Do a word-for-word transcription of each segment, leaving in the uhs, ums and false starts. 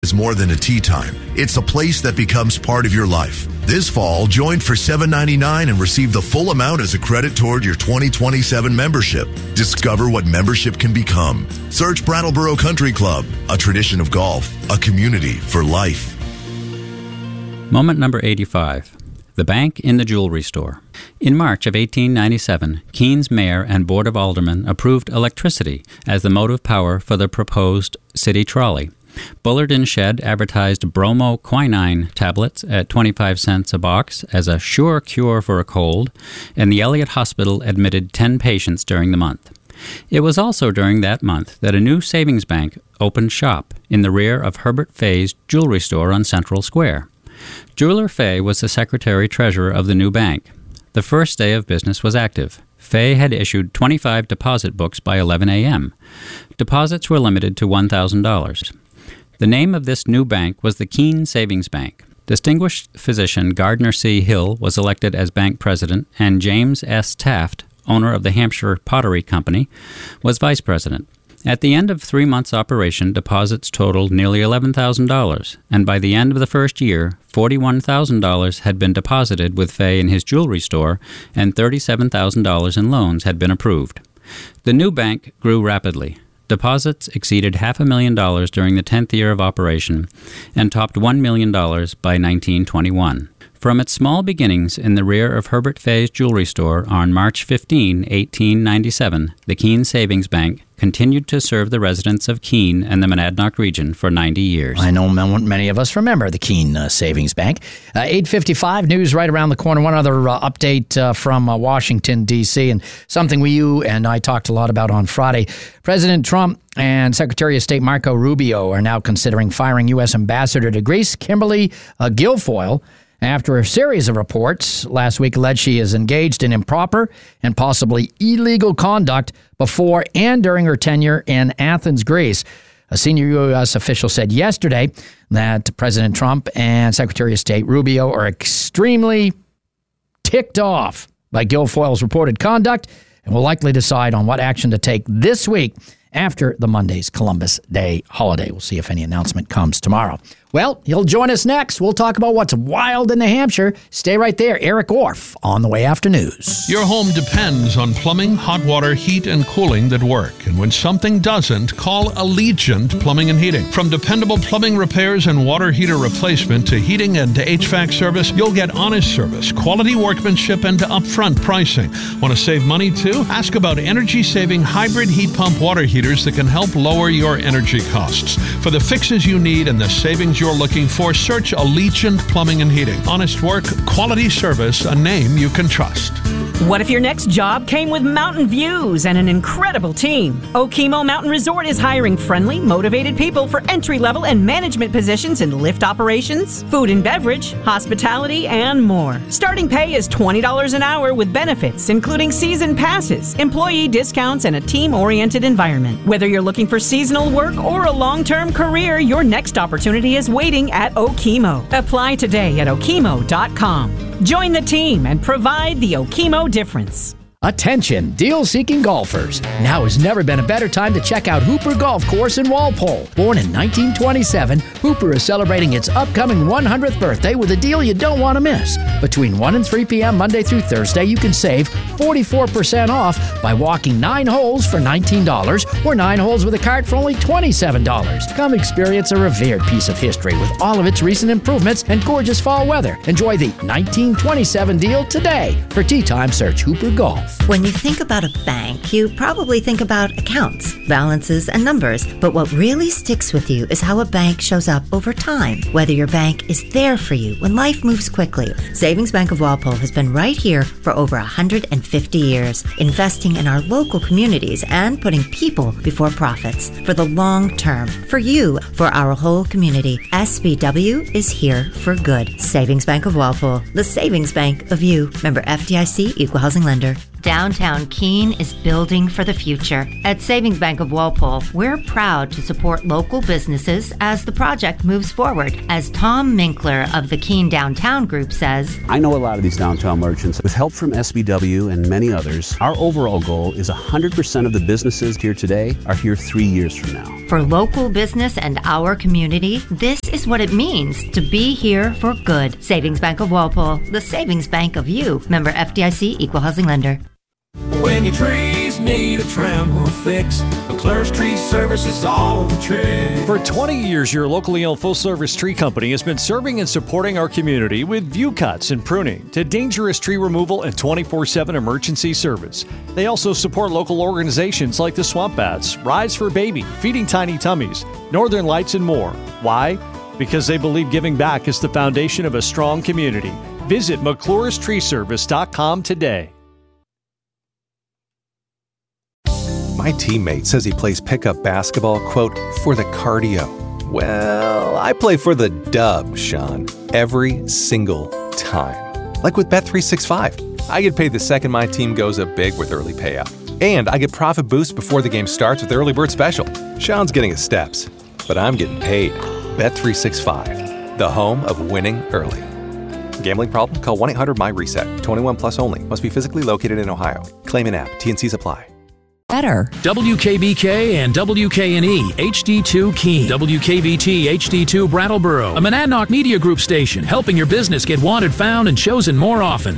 is more than a tea time. It's a place that becomes part of your life. This fall, join for seven dollars and ninety-nine cents and receive the full amount as a credit toward your twenty twenty-seven membership. Discover what membership can become. Search Brattleboro Country Club, a tradition of golf, a community for life. Moment number eighty-five. The Bank in the Jewelry Store. In March of eighteen ninety-seven, Keene's mayor and board of aldermen approved electricity as the motive power for the proposed city trolley. Bullard and Shedd advertised bromoquinine tablets at twenty-five cents a box as a sure cure for a cold, and the Elliott Hospital admitted ten patients during the month. It was also during that month that a new savings bank opened shop in the rear of Herbert Fay's jewelry store on Central Square. Jeweler Fay was the secretary-treasurer of the new bank. The first day of business was active. Fay had issued twenty-five deposit books by eleven a.m. Deposits were limited to one thousand dollars. The name of this new bank was the Keene Savings Bank. Distinguished physician Gardner C. Hill was elected as bank president, and James S. Taft, owner of the Hampshire Pottery Company, was vice president. At the end of three months' operation, deposits totaled nearly eleven thousand dollars, and by the end of the first year, forty-one thousand dollars had been deposited with Fay in his jewelry store, and thirty-seven thousand dollars in loans had been approved. The new bank grew rapidly. Deposits exceeded half a million dollars during the tenth year of operation and topped one million dollars by nineteen twenty-one. From its small beginnings in the rear of Herbert Fay's jewelry store on March fifteenth, eighteen ninety-seven, the Keene Savings Bank continued to serve the residents of Keene and the Monadnock region for ninety years. I know many of us remember the Keene uh, Savings Bank. Uh, eight fifty-five, news right around the corner. One other uh, update uh, from uh, Washington, D C, and something we, you and I talked a lot about on Friday. President Trump and Secretary of State Marco Rubio are now considering firing U S Ambassador to Greece, Kimberly uh, Guilfoyle, after a series of reports last week alleged she is engaged in improper and possibly illegal conduct before and during her tenure in Athens, Greece. A senior U S official said yesterday that President Trump and Secretary of State Rubio are extremely ticked off by Guilfoyle's reported conduct and will likely decide on what action to take this week after the Monday's Columbus Day holiday. We'll see if any announcement comes tomorrow. Well, he'll join us next. We'll talk about what's wild in New Hampshire. Stay right there. Eric Orff on the way after news. Your home depends on plumbing, hot water, heat, and cooling that work. And when something doesn't, call Allegiant Plumbing and Heating. From dependable plumbing repairs and water heater replacement to heating and to H V A C service, you'll get honest service, quality workmanship, and upfront pricing. Want to save money too? Ask about energy-saving hybrid heat pump water heaters that can help lower your energy costs. For the fixes you need and the savings you're looking for, search Allegiant Plumbing and Heating. Honest work, quality service, a name you can trust. What if your next job came with mountain views and an incredible team? Okemo Mountain Resort is hiring friendly, motivated people for entry-level and management positions in lift operations, food and beverage, hospitality, and more. Starting pay is twenty dollars an hour with benefits, including season passes, employee discounts, and a team-oriented environment. Whether you're looking for seasonal work or a long-term career, your next opportunity is waiting at Okemo. Apply today at okemo dot com. Join the team and provide the Okemo difference. Attention, deal-seeking golfers. Now has never been a better time to check out Hooper Golf Course in Walpole. Born in nineteen twenty-seven, Hooper is celebrating its upcoming one hundredth birthday with a deal you don't want to miss. Between one and three p.m. Monday through Thursday, you can save forty-four percent off by walking nine holes for nineteen dollars or nine holes with a cart for only twenty-seven dollars. Come experience a revered piece of history with all of its recent improvements and gorgeous fall weather. Enjoy the nineteen twenty-seven deal today. For tee time, search Hooper Golf. When you think about a bank, you probably think about accounts, balances, and numbers. But what really sticks with you is how a bank shows up over time. Whether your bank is there for you when life moves quickly. Savings Bank of Walpole has been right here for over one hundred fifty years, investing in our local communities and putting people before profits for the long term. For you, for our whole community, S B W is here for good. Savings Bank of Walpole, the savings bank of you. Member F D I C, Equal Housing Lender. Downtown Keene is building for the future. At Savings Bank of Walpole, we're proud to support local businesses as the project moves forward. As Tom Minkler of the Keene Downtown Group says, I know a lot of these downtown merchants. With help from S B W and many others, our overall goal is one hundred percent of the businesses here today are here three years from now. For local business and our community, this is what it means to be here for good. Savings Bank of Walpole, the savings bank of you. Member F D I C, Equal Housing Lender. When your trees need a trim or fix, McClure's Tree Service is all the trick. For twenty years, your locally owned full-service tree company has been serving and supporting our community with view cuts and pruning to dangerous tree removal and twenty-four seven emergency service. They also support local organizations like the Swamp Bats, Rise for Baby, Feeding Tiny Tummies, Northern Lights, and more. Why? Because they believe giving back is the foundation of a strong community. Visit McClure's Tree Service dot com today. My teammate says he plays pickup basketball, quote, for the cardio. Well, I play for the dub, Sean, every single time. Like with Bet three sixty-five. I get paid the second my team goes up big with early payout. And I get profit boost before the game starts with Early Bird Special. Sean's getting his steps, but I'm getting paid. Bet three sixty-five, the home of winning early. Gambling problem? Call one eight hundred M Y reset. twenty-one plus only. Must be physically located in Ohio. Claim in app. T and Cs apply. Better. W K B K and W K N E H D two Keene. W K V T H D two Brattleboro. A Monadnock Media Group station, helping your business get wanted, found, and chosen more often.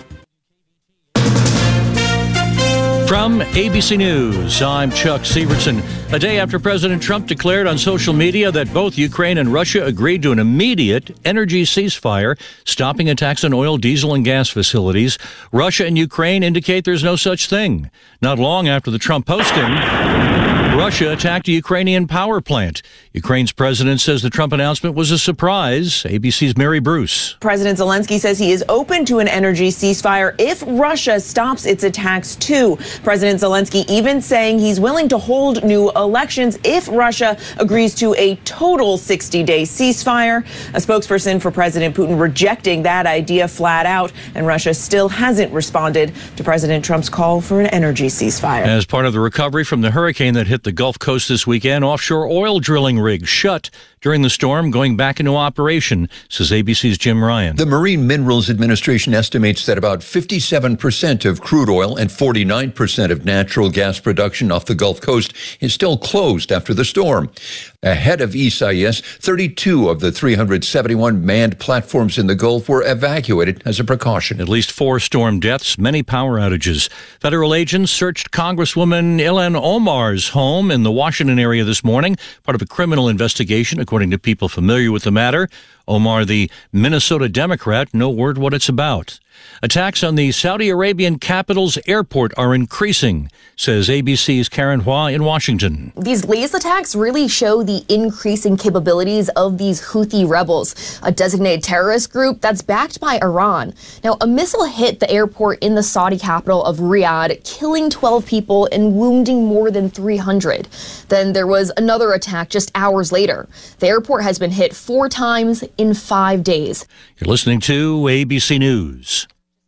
From A B C News, I'm Chuck Severson. A day after President Trump declared on social media that both Ukraine and Russia agreed to an immediate energy ceasefire, stopping attacks on oil, diesel, and gas facilities, Russia and Ukraine indicate there's no such thing. Not long after the Trump posting, Russia attacked a Ukrainian power plant. Ukraine's president says the Trump announcement was a surprise. A B C's Mary Bruce. President Zelensky says he is open to an energy ceasefire if Russia stops its attacks too. President Zelensky even saying he's willing to hold new elections if Russia agrees to a total sixty-day ceasefire. A spokesperson for President Putin rejecting that idea flat out, and Russia still hasn't responded to President Trump's call for an energy ceasefire. As part of the recovery from the hurricane that hit the Gulf Coast this weekend, offshore oil drilling rigs shut during the storm, going back into operation, says A B C's Jim Ryan. The Marine Minerals Administration estimates that about fifty-seven percent of crude oil and forty-nine percent of natural gas production off the Gulf Coast is still closed after the storm. Ahead of E S I S, thirty-two of the three hundred seventy-one manned platforms in the Gulf were evacuated as a precaution. At least four storm deaths, many power outages. Federal agents searched Congresswoman Ilhan Omar's home in the Washington area this morning, part of a criminal investigation, according to people familiar with the matter. Omar, the Minnesota Democrat, no word what it's about. Attacks on the Saudi Arabian capital's airport are increasing, says A B C's Karen Hua in Washington. These latest attacks really show the increasing capabilities of these Houthi rebels, a designated terrorist group that's backed by Iran. Now, a missile hit the airport in the Saudi capital of Riyadh, killing twelve people and wounding more than three hundred. Then there was another attack just hours later. The airport has been hit four times in five days. You're listening to A B C News.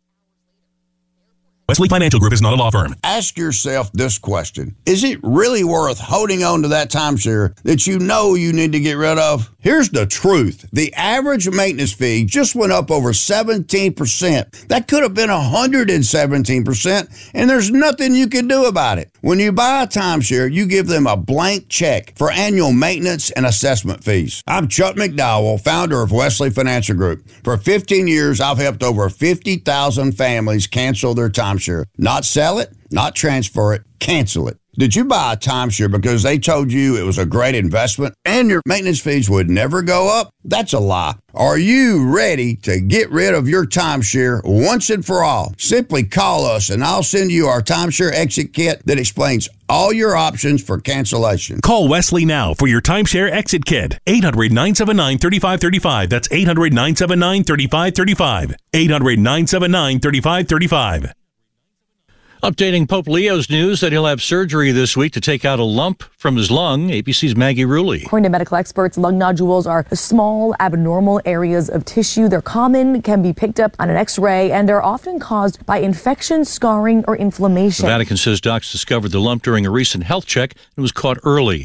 Wesley Financial Group is not a law firm. Ask yourself this question. Is it really worth holding on to that timeshare that you know you need to get rid of? Here's the truth. The average maintenance fee just went up over seventeen percent. That could have been one hundred seventeen percent, and there's nothing you can do about it. When you buy a timeshare, you give them a blank check for annual maintenance and assessment fees. I'm Chuck McDowell, founder of Wesley Financial Group. For fifteen years, I've helped over fifty thousand families cancel their timeshare. Not sell it, not transfer it, cancel it. Did you buy a timeshare because they told you it was a great investment and your maintenance fees would never go up? That's a lie. Are you ready to get rid of your timeshare once and for all? Simply call us and I'll send you our timeshare exit kit that explains all your options for cancellation. Call Wesley now for your timeshare exit kit. eight hundred, nine seven nine, three five three five. That's eight hundred, nine seven nine, three five three five. eight hundred, nine seven nine, three five three five. Updating Pope Leo's news that he'll have surgery this week to take out a lump from his lung. A B C's Maggie Rulli. According to medical experts, lung nodules are small, abnormal areas of tissue. They're common, can be picked up on an X-ray, and are often caused by infection, scarring, or inflammation. The Vatican says docs discovered the lump during a recent health check and was caught early.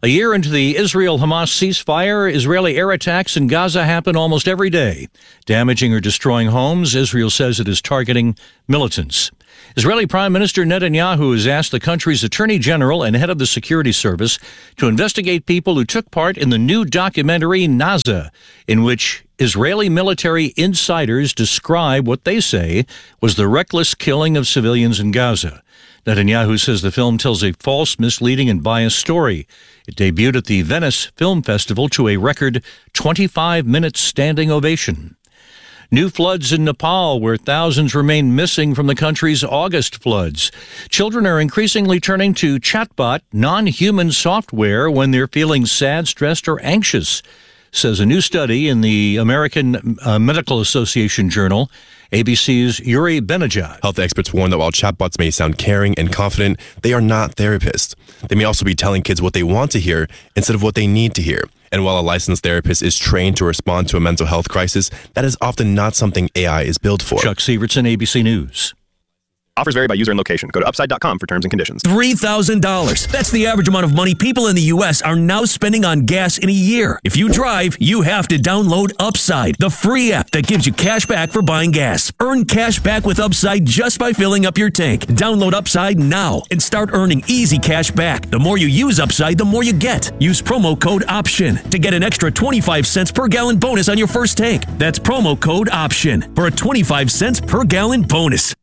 A year into the Israel-Hamas ceasefire, Israeli air attacks in Gaza happen almost every day, damaging or destroying homes. Israel says it is targeting militants. Israeli Prime Minister Netanyahu has asked the country's attorney general and head of the security service to investigate people who took part in the new documentary Naza, in which Israeli military insiders describe what they say was the reckless killing of civilians in Gaza. Netanyahu says the film tells a false, misleading, and biased story. It debuted at the Venice Film Festival to a record twenty-five minute standing ovation. New floods in Nepal, where thousands remain missing from the country's August floods. Children are increasingly turning to chatbot, non-human software when they're feeling sad, stressed, or anxious, says a new study in the American uh, Medical Association journal. A B C's Yuri Benajad. Health experts warn that while chatbots may sound caring and confident, they are not therapists. They may also be telling kids what they want to hear instead of what they need to hear. And while a licensed therapist is trained to respond to a mental health crisis, that is often not something A I is built for. Chuck Severson, A B C News. Offers vary by user and location. Go to upside dot com for terms and conditions. three thousand dollars. That's the average amount of money people in the U S are now spending on gas in a year. If you drive, you have to download Upside, the free app that gives you cash back for buying gas. Earn cash back with Upside just by filling up your tank. Download Upside now and start earning easy cash back. The more you use Upside, the more you get. Use promo code OPTION to get an extra twenty-five cents per gallon bonus on your first tank. That's promo code OPTION for a twenty-five cents per gallon bonus.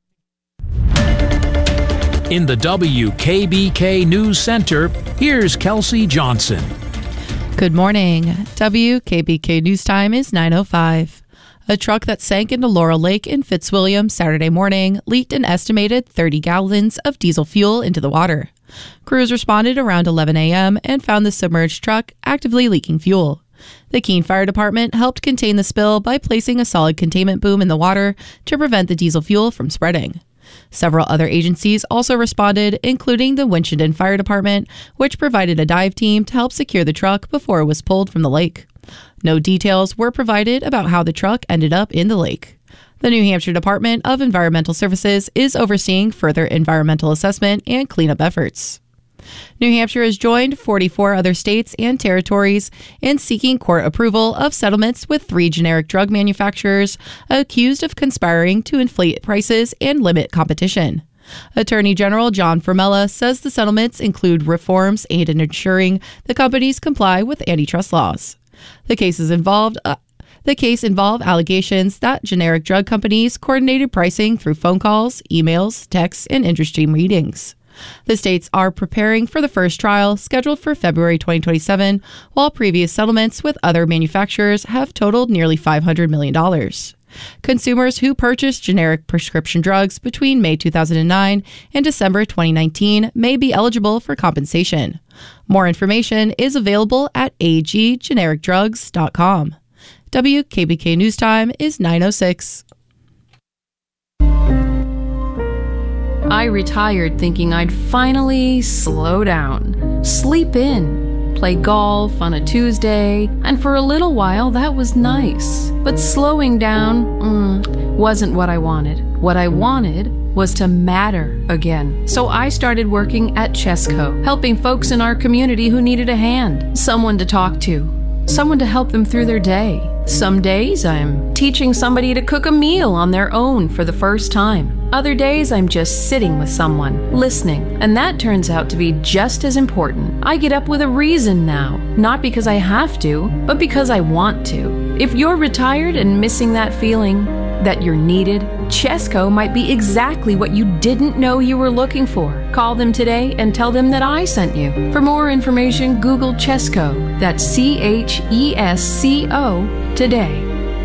In the W K B K News Center, here's Kelsey Johnson. Good morning. W K B K News Time is nine oh five. A truck that sank into Laurel Lake in Fitzwilliam Saturday morning leaked an estimated thirty gallons of diesel fuel into the water. Crews responded around eleven a.m. and found the submerged truck actively leaking fuel. The Keene Fire Department helped contain the spill by placing a solid containment boom in the water to prevent the diesel fuel from spreading. Several other agencies also responded, including the Winchendon Fire Department, which provided a dive team to help secure the truck before it was pulled from the lake. No details were provided about how the truck ended up in the lake. The New Hampshire Department of Environmental Services is overseeing further environmental assessment and cleanup efforts. New Hampshire has joined forty-four other states and territories in seeking court approval of settlements with three generic drug manufacturers accused of conspiring to inflate prices and limit competition. Attorney General John Formella says the settlements include reforms aimed at ensuring the companies comply with antitrust laws. The cases involved uh, The case involved allegations that generic drug companies coordinated pricing through phone calls, emails, texts, and industry meetings. The states are preparing for the first trial, scheduled for February twenty twenty-seven, while previous settlements with other manufacturers have totaled nearly five hundred million dollars. Consumers who purchased generic prescription drugs between May two thousand nine and December twenty nineteen may be eligible for compensation. More information is available at a g generic drugs dot com. W K B K News Time is nine oh six. I retired thinking I'd finally slow down, sleep in, play golf on a Tuesday, and for a little while that was nice. But slowing down mm, wasn't what I wanted. What I wanted was to matter again. So I started working at Chesco, helping folks in our community who needed a hand, someone to talk to, someone to help them through their day. Some days I'm teaching somebody to cook a meal on their own for the first time. Other days I'm just sitting with someone, listening, and that turns out to be just as important. I get up with a reason now, not because I have to, but because I want to. If you're retired and missing that feeling that you're needed, Chesco might be exactly what you didn't know you were looking for. Call them today and tell them that I sent you. For more information, Google Chesco. That's C H E S C O today.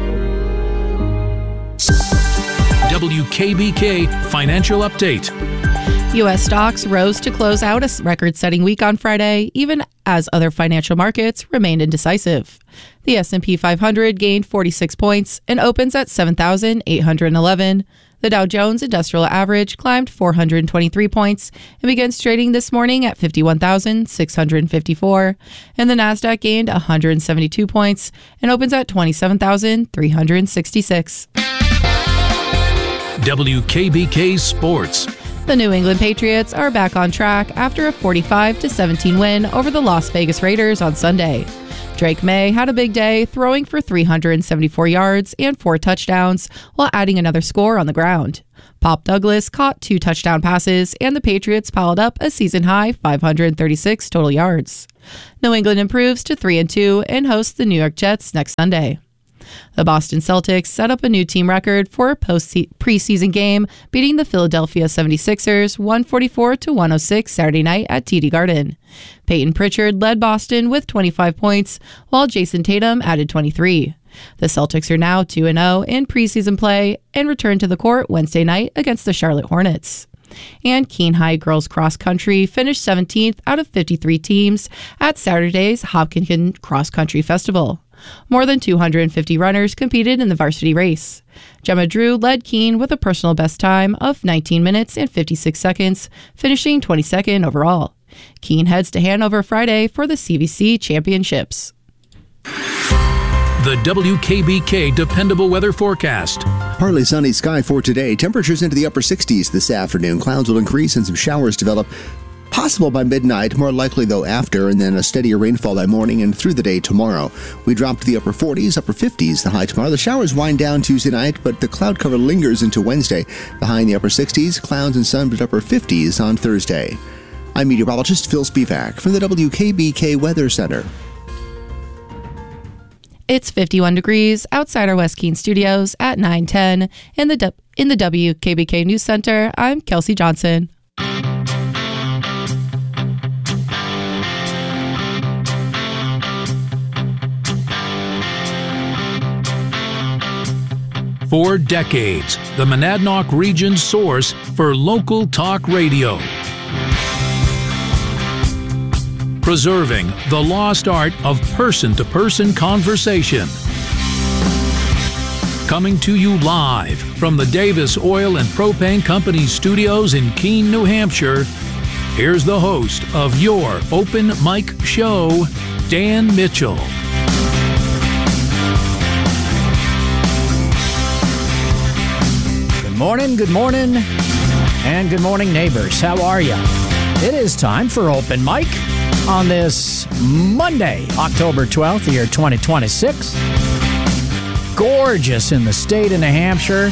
W K B K Financial Update. U S stocks rose to close out a record-setting week on Friday, even as other financial markets remained indecisive. The S and P five hundred gained forty-six points and opens at seven thousand eight hundred eleven. The Dow Jones Industrial Average climbed four hundred twenty-three points and begins trading this morning at fifty-one thousand six hundred fifty-four. And the Nasdaq gained one hundred seventy-two points and opens at twenty-seven thousand three hundred sixty-six. W K B K Sports. The New England Patriots are back on track after a forty-five to seventeen win over the Las Vegas Raiders on Sunday. Drake May had a big day, throwing for three hundred seventy-four yards and four touchdowns while adding another score on the ground. Pop Douglas caught two touchdown passes, and the Patriots piled up a season-high five hundred thirty-six total yards. New England improves to three and two and hosts the New York Jets next Sunday. The Boston Celtics set up a new team record for a post preseason game, beating the Philadelphia seventy-sixers one forty-four to one oh six Saturday night at T D Garden. Peyton Pritchard led Boston with twenty-five points, while Jason Tatum added twenty-three. The Celtics are now two and oh in preseason play and return to the court Wednesday night against the Charlotte Hornets. And Keene High Girls Cross Country finished seventeenth out of fifty-three teams at Saturday's Hopkinton Cross Country Festival. More than two hundred fifty runners competed in the varsity race. Gemma Drew led Keene with a personal best time of nineteen minutes and fifty-six seconds, finishing twenty-second overall. Keene heads to Hanover Friday for the C V C Championships. The W K B K Dependable Weather Forecast. Partly sunny sky for today. Temperatures into the upper sixties this afternoon. Clouds will increase and some showers develop. Possible by midnight, more likely though after, and then a steadier rainfall by morning and through the day tomorrow. We drop to the upper forties, upper fifties the high tomorrow. The showers wind down Tuesday night, but the cloud cover lingers into Wednesday. The high in the upper sixties, clouds and sun but upper fifties on Thursday. I'm meteorologist Phil Spivak from the W K B K Weather Center. It's fifty-one degrees outside our West Keene studios at nine ten. In the, in the W K B K News Center, I'm Kelsey Johnson. For decades, the Monadnock region's source for local talk radio. Preserving the lost art of person-to-person conversation. Coming to you live from the Davis Oil and Propane Company studios in Keene, New Hampshire, here's the host of your Open Mic Show, Dan Mitchell. Good morning, good morning, and good morning, neighbors. How are you? It is time for Open Mic on this Monday, October twelfth, year twenty twenty-six. Gorgeous in the state of New Hampshire.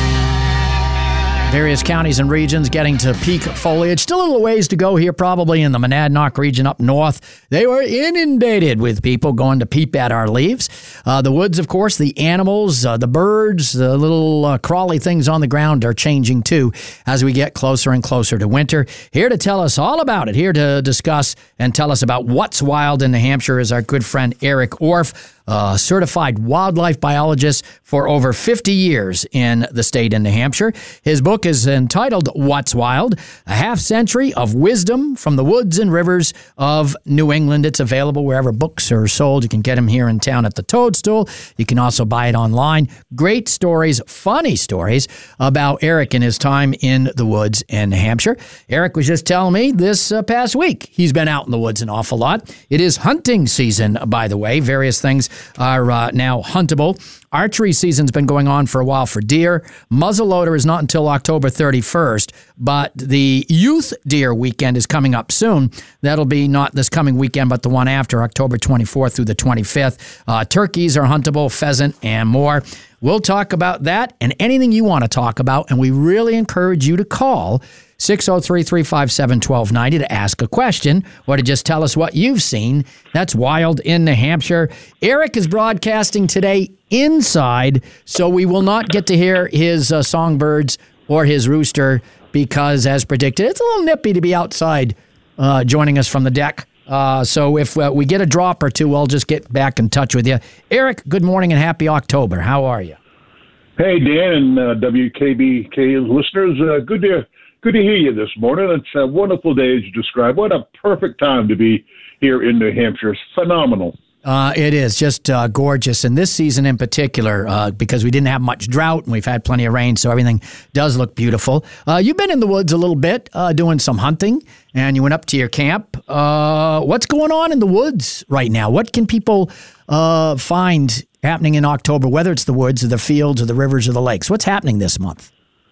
Various counties and regions getting to peak foliage. Still a little ways to go here, probably in the Monadnock region up north. They were inundated with people going to peep at our leaves. Uh, the woods, of course, the animals, uh, the birds, the little uh, crawly things on the ground are changing too as we get closer and closer to winter. Here to tell us all about it, here to discuss and tell us about what's wild in New Hampshire is our good friend Eric Orff, a certified wildlife biologist for over fifty years in the state of New Hampshire. His book is entitled What's Wild? A Half Century of Wisdom from the Woods and Rivers of New England. It's available wherever books are sold. You can get them here in town at the Toadstool. You can also buy it online. Great stories, funny stories about Eric and his time in the woods in New Hampshire. Eric was just telling me this uh, past week he's been out in the woods an awful lot. It is hunting season, by the way. Various things are uh, now huntable. Archery season's been going on for a while for deer. Muzzleloader is not until October thirty-first, but the Youth Deer Weekend is coming up soon. That'll be not this coming weekend, but the one after, October twenty-fourth through the twenty-fifth. Uh, turkeys are huntable, pheasant, and more. We'll talk about that and anything you want to talk about, and we really encourage you to call six oh three, three five seven, one two nine oh to ask a question or to just tell us what you've seen. That's wild in New Hampshire. Eric is broadcasting today inside, so we will not get to hear his uh, songbirds or his rooster because, as predicted, it's a little nippy to be outside uh, joining us from the deck. Uh, so if uh, we get a drop or two, we'll just get back in touch with you. Eric, good morning and happy October. How are you? Hey, Dan and uh, W K B K listeners. Uh, good to Good to hear you this morning. It's a wonderful day, as you described. What a perfect time to be here in New Hampshire. It's phenomenal. Uh, it is just uh, gorgeous. And this season in particular, uh, because we didn't have much drought and we've had plenty of rain, so everything does look beautiful. Uh, you've been in the woods a little bit uh, doing some hunting, and you went up to your camp. Uh, what's going on in the woods right now? What can people uh, find happening in October, whether it's the woods or the fields or the rivers or the lakes? What's happening this month?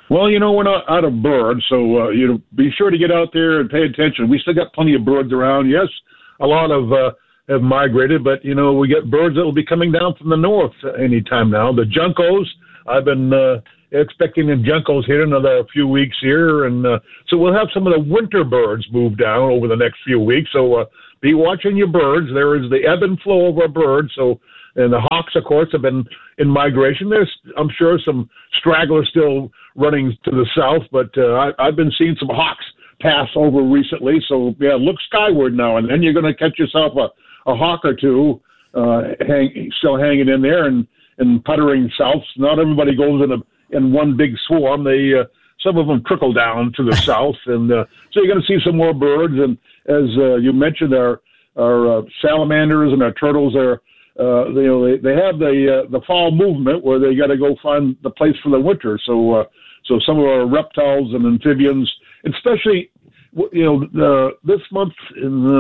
Well, you know, we're not out of birds, so uh, you know, be sure to get out there and pay attention. We still got plenty of birds around. Yes, a lot of uh, have migrated, but, you know, we get birds that will be coming down from the north anytime now. The juncos, I've been uh, expecting the juncos here in another few weeks here, and uh, so we'll have some of the winter birds move down over the next few weeks, so uh, be watching your birds. There is the ebb and flow of our birds, so, and the hawks, of course, have been in migration. There's, I'm sure, some stragglers still running to the south, but uh, I, I've been seeing some hawks pass over recently, so, yeah, look skyward now, and then you're going to catch yourself a a hawk or two uh, hang, still hanging in there and, and puttering south. Not everybody goes in a in one big swarm. They uh, some of them trickle down to the south, and uh, so you're going to see some more birds. And as uh, you mentioned, our our uh, salamanders and our turtles are uh, you know they, they have the uh, the fall movement where they got to go find the place for the winter. So uh, so some of our reptiles and amphibians, especially you know uh, this month in the